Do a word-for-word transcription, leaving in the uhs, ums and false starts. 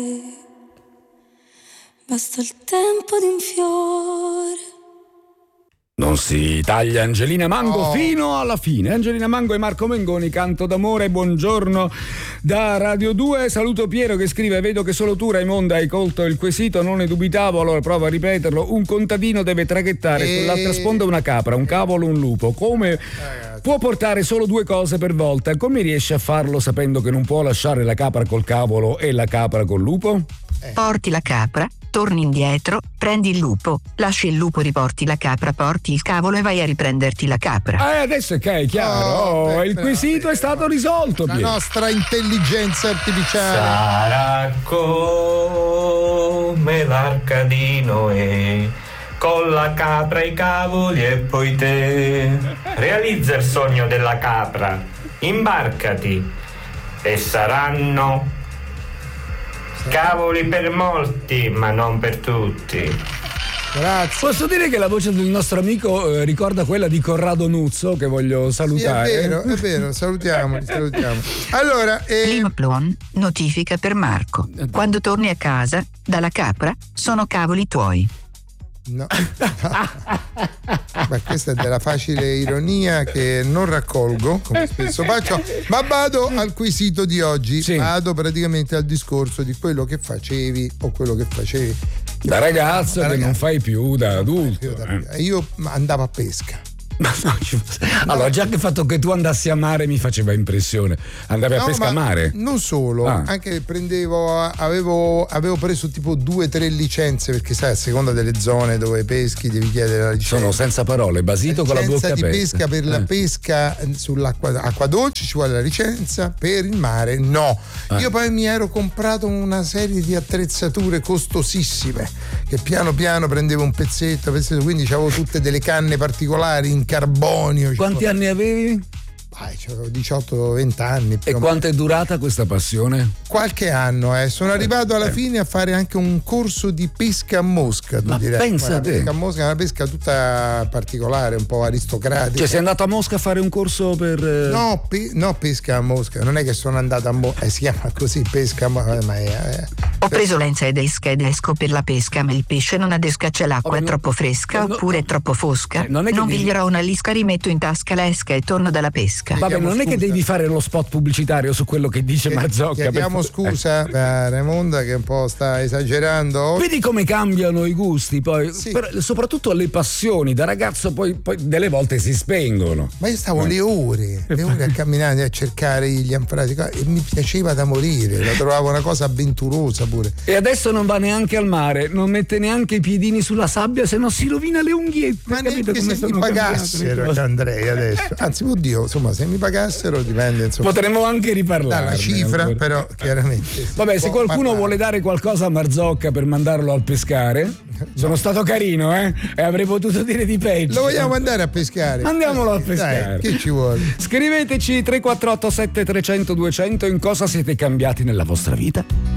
Basta il tempo di un fiore. Non si taglia Angelina Mango oh. fino alla fine. Angelina Mango e Marco Mengoni, Canto d'amore. Buongiorno da Radio due. Saluto Piero che scrive: vedo che solo tu, Raimonda, hai colto il quesito, non ne dubitavo, allora provo a ripeterlo. Un contadino deve traghettare e... sull'altra sponda una capra, un cavolo, un lupo. Come può portare solo due cose per volta? Come riesce a farlo sapendo che non può lasciare la capra col cavolo e la capra col lupo? Porti la capra, torni indietro, prendi il lupo, lasci il lupo, riporti la capra, porti il cavolo e vai a riprenderti la capra. Eh, adesso è che è chiaro, oh, oh, il quesito è stato risolto. La nostra intelligenza artificiale. Sarà come l'arca di Noè, con la capra, i cavoli e poi te. Realizza il sogno della capra, imbarcati e saranno cavoli per molti, ma non per tutti. Grazie. Posso dire che la voce del nostro amico eh, ricorda quella di Corrado Nuzzo, che voglio salutare. Sì, è vero, è vero, salutiamoli, salutiamo. Allora, eh... Limplon, notifica per Marco. Quando torni a casa, dalla capra, sono cavoli tuoi. No. Ma questa è della facile ironia che non raccolgo, come spesso faccio, ma vado al quesito di oggi. Sì. Vado praticamente al discorso di quello che facevi o quello che facevi da ragazzo, da che ragazzo. Non fai più da adulto. Più da... Eh. Io andavo a pesca. Allora, già che il fatto che tu andassi a mare mi faceva impressione. Andavi no, a pesca a mare? Non solo, ah. anche prendevo, avevo, avevo preso tipo due o tre licenze, perché sai, a seconda delle zone dove peschi devi chiedere la licenza. Sono senza parole, basito con la bocca aperta. Licenza di pesca per eh. la pesca sull'acqua acqua dolce ci vuole la licenza, per il mare no. Eh. Io poi mi ero comprato una serie di attrezzature costosissime che piano piano prendevo un pezzetto, pezzetto quindi avevo tutte delle canne particolari in carbonio. Quanti anni avevi? Ah, avevo diciotto venti anni. E quanto è durata questa passione? Qualche anno, eh. Sono arrivato alla fine a fare anche un corso di pesca a mosca. Tu Ma direi. pensa a te. Pesca a mosca è una pesca tutta particolare, un po' aristocratica. Cioè sei andato a Mosca a fare un corso per... No, pe- no pesca a mosca. Non è che sono andato a Mosca, eh, si chiama così, pesca a mosca. Ma è, eh. Ho preso lenza ed esca ed esco per la pesca, ma il pesce non adesca, c'è l'acqua, oh, è no, troppo fresca no, oppure no, è troppo fosca. Eh, non non devi... piglierò una lisca, rimetto in tasca l'esca e torno dalla pesca. Vabbè, non scusa. È che devi fare lo spot pubblicitario su quello che dice Marzocca. Chiediamo per... scusa a Raimonda che un po' sta esagerando. Vedi come cambiano i gusti poi, sì. per, soprattutto le passioni da ragazzo poi, poi delle volte si spengono. Ma io stavo eh. le ore, le ore a camminare a cercare gli anfrati e mi piaceva da morire, la trovavo una cosa avventurosa pure. E adesso non va neanche al mare, non mette neanche i piedini sulla sabbia, se no si rovina le unghiette. Ma neanche come se mi pagassero, Andrei adesso. Anzi, oddio, insomma, se mi pagassero dipende, insomma. Potremmo anche riparlare. Dalla cifra, ancora. Però chiaramente. Vabbè, se qualcuno parlare. vuole dare qualcosa a Marzocca per mandarlo al pescare, sono stato carino, eh? E avrei potuto dire di peggio. Lo vogliamo andare a pescare? Andiamolo a pescare. Dai, che ci vuole? Scriveteci tre quattro otto sette tre zero zero due zero zero in cosa siete cambiati nella vostra vita.